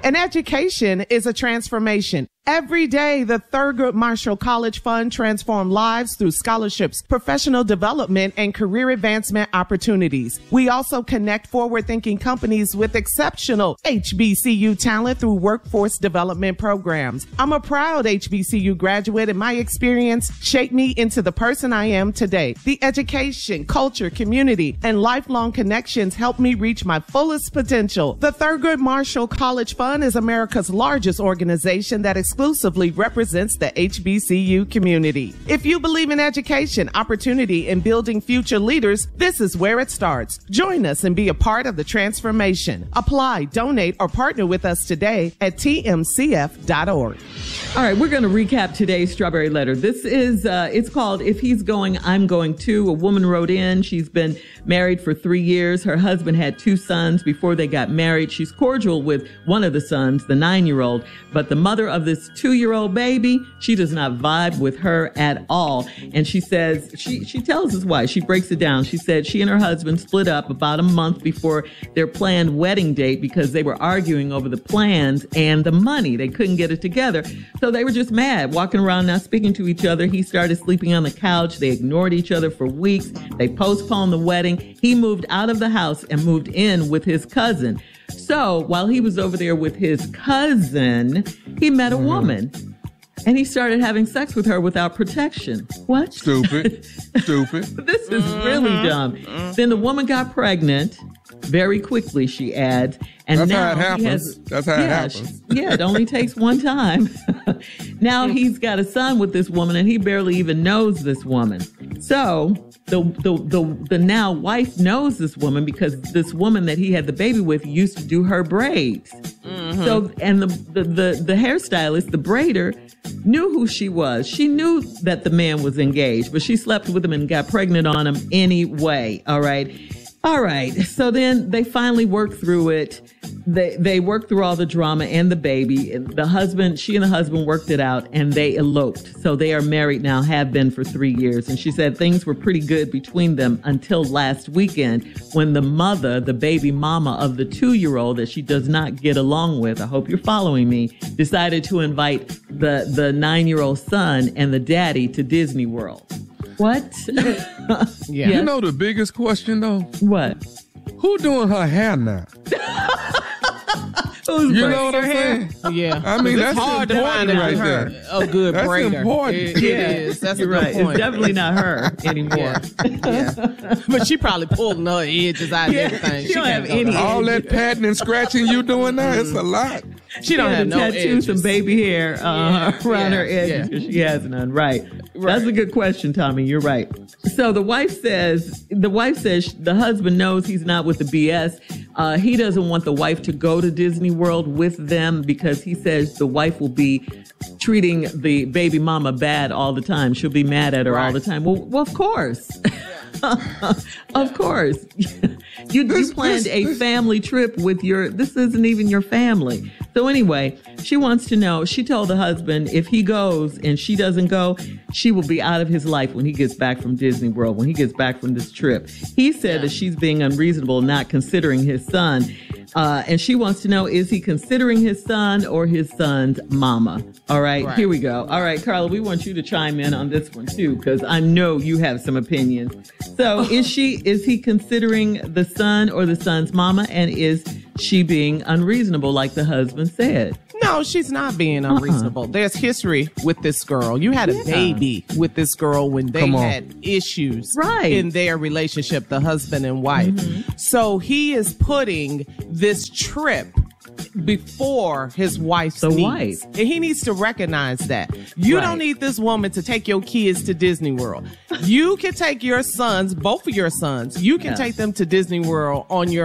An education is a transformation. Every day, the Thurgood Marshall College Fund transforms lives through scholarships, professional development, and career advancement opportunities. We also connect forward-thinking companies with exceptional HBCU talent through workforce development programs. I'm a proud HBCU graduate, and my experience shaped me into the person I am today. The education, culture, community, and lifelong connections helped me reach my fullest potential. The Thurgood Marshall College Fund is America's largest organization that exclusively represents the HBCU community. If you believe in education, opportunity, and building future leaders, this is where it starts. Join us and be a part of the transformation. Apply, donate, or partner with us today at tmcf.org. All right, we're going to recap today's Strawberry Letter. This is, it's called If He's Going, I'm Going Too. A woman wrote in. She's been married for 3 years. Her husband had 2 sons before they got married. She's cordial with one of the sons, the 9-year-old, but the mother of this 2-year-old baby, she does not vibe with her at all. And she says, she tells us why. She breaks it down. She said she and her husband split up about a month before their planned wedding date because they were arguing over the plans and the money. They couldn't get it together. So they were just mad, walking around not speaking to each other. He started sleeping on the couch. They ignored each other for weeks. They postponed the wedding. He moved out of the house and moved in with his cousin. So while he was over there with his cousin, he met a woman. And he started having sex with her without protection. What? Stupid. Stupid. This is really dumb. Then the woman got pregnant very quickly, she adds. And that's now how it happens. That's how it happens. Yeah, it only takes one time. Now he's got a son with this woman, and he barely even knows this woman. So the now wife knows this woman because this woman that he had the baby with used to do her braids. Mm-hmm. So, and the hairstylist, the braider, knew who she was. She knew that the man was engaged, but she slept with him and got pregnant on him anyway. All right. So then they finally worked through it. They worked through all the drama and the baby. She and the husband worked it out and they eloped. So they are married now, have been for 3 years. And she said things were pretty good between them until last weekend when the mother, the baby mama of the 2-year-old that she does not get along with, I hope you're following me, decided to invite the 9-year-old son and the daddy to Disney World. What? Yeah. You know the biggest question though? What? Who doing her hair now? Who's you know what I'm saying? Yeah. I mean, that's hard to find right her there. a good That's braider. important. It is. That's You're a good right. point. It's definitely not her anymore. Yeah. But she probably pulling her edges out and everything. She don't have any All that patting and scratching you doing now, it's a lot. She don't have no tattoo, edges. some baby hair around her edges because she has none. Right. That's a good question, Tommy. You're right. So the wife says the husband knows he's not with the BS. He doesn't want the wife to go to Disney World with them because he says the wife will be treating the baby mama bad all the time. She'll be mad at her all the time. Well, of course. Of course. You planned a family trip with this isn't even your family. So anyway, she wants to know, she told the husband if he goes and she doesn't go, she will be out of his life when he gets back from Disney World, when he gets back from this trip. He said that she's being unreasonable, not considering his son. And she wants to know, is he considering his son or his son's mama? All right, here we go. All right, Carla, we want you to chime in on this one too, because I know you have some opinions. So is he considering the son or the son's mama? And is she being unreasonable like the husband said? No, she's not being unreasonable. There's history with this girl. You had a baby with this girl when they had issues in their relationship, the husband and wife. Mm-hmm. So he is putting this trip before his wife's needs. And he needs to recognize that. You don't need this woman to take your kids to Disney World. You can take your sons, both of your sons, you can take them to Disney World on your